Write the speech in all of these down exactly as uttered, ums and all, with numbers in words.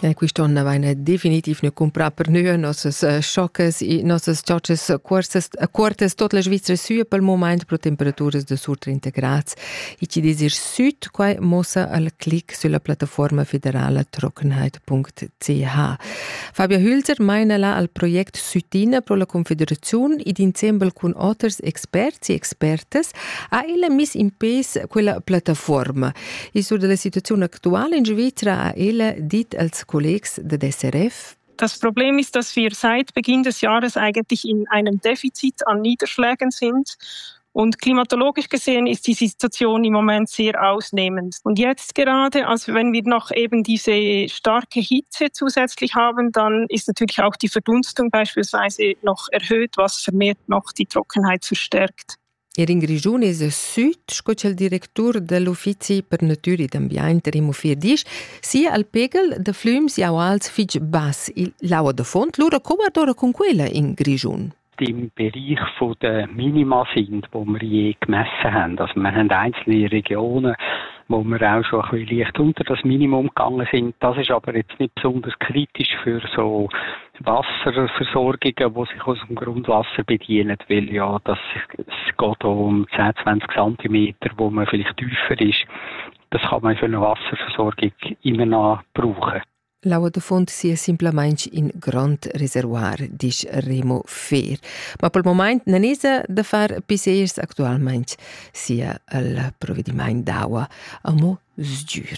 E quest'anno vaina definitiv ne comprar per noi, nossas uh, sciocas e nossas ciocces quartas, quartas tot la Svizra sua pel moment pro temperaturas de sur trenta gradi. E ci desir sud, quai mossa al clic sulla piattaforma federale trockenheit punkt c h. Fabia Hülser meina la al projekt Südina pro la Confederazione ed insieme con otters experts e expertes ha ella mis in pes quella piattaforma. E sur della situazione attuale in Svizzera ha ella dit als Kollegs der S R F. Das Problem ist, dass wir seit Beginn des Jahres eigentlich in einem Defizit an Niederschlägen sind. Und klimatologisch gesehen ist die Situation im Moment sehr ausnehmend. Und jetzt gerade, also wenn wir noch eben diese starke Hitze zusätzlich haben, dann ist natürlich auch die Verdunstung beispielsweise noch erhöht, was vermehrt noch die Trockenheit verstärkt. E in Grigione e Sud, scoce il direttor dell'Uffizi per Natura ed Ambiente Remo Fierdis, sia al pegel de flums ja als fitch bass il laua de font, lura coadora con quella in Grigione. Im Bereich von der Minima sind, wo wir je gemessen haben. Also wir haben einzelne Regionen, wo wir auch schon ein bisschen leicht unter das Minimum gegangen sind. Das ist aber jetzt nicht besonders kritisch für so Wasserversorgungen, die sich aus dem Grundwasser bedienen, weil ja, das, es geht um zehn, zwanzig Zentimeter, wo man vielleicht tiefer ist. Das kann man für eine Wasserversorgung immer noch brauchen. L'aua de font sia simplement in grand reservoir, dice Remo Fer. Ma pel moment non è da far pisers actualment sia il provvedimento d'aua a mo sgiur.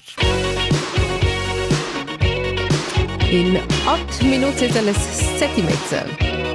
In otto minuti alle sette e mezza.